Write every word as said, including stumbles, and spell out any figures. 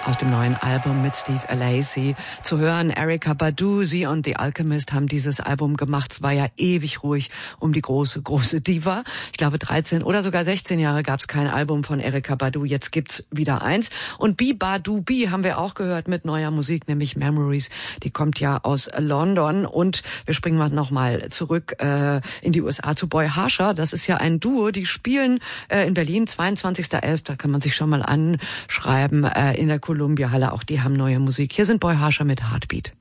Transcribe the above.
Aus dem neuen Album mit Steve Lacy zu hören. Erykah Badu, sie und The Alchemist haben dieses Album gemacht. Es war ja ewig ruhig um die große, große Diva. Ich glaube, dreizehn oder sogar sechzehn Jahre gab es kein Album von Erykah Badu. Jetzt gibt's wieder eins. Und Bi Badu Bi haben wir auch gehört mit neuer Musik, nämlich Memories. Die kommt ja aus London. Und wir springen mal nochmal zurück äh, in die U S A zu Boy Harsher. Das ist ja ein Duo, die spielen äh, in Berlin, zweiundzwanzigster elfter Da kann man sich schon mal anschreiben, äh, in der Columbia Halle. Auch die haben neue Musik. Hier sind Boy Harsher mit Heartbeat.